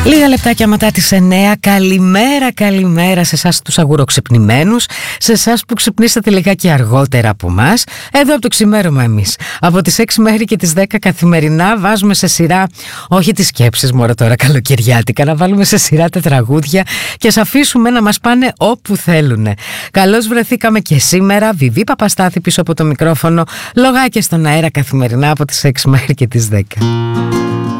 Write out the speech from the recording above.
Λίγα λεπτάκια μετά τις 9. Καλημέρα σε εσάς τους αγουροξυπνημένους, σε εσάς που ξυπνήσατε λιγάκι αργότερα από εμάς. Εδώ από το ξημέρωμα εμείς από τις 6 μέχρι και τις 10 καθημερινά βάζουμε σε σειρά, όχι τις σκέψεις μωρέ τώρα καλοκαιριάτικα, να βάλουμε σε σειρά τα τραγούδια και ας αφήσουμε να μας πάνε όπου θέλουνε. Καλώς βρεθήκαμε και σήμερα. Βιβί Παπαστάθη πίσω από το μικρόφωνο, λογάκια στον αέρα καθημερινά από τις 6 μέχρι και τις 10.